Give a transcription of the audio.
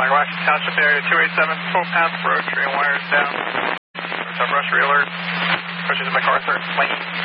Rocky Township area, 287, footpath road, tree and wires down. Brush realer, approaching to MacArthur Lane.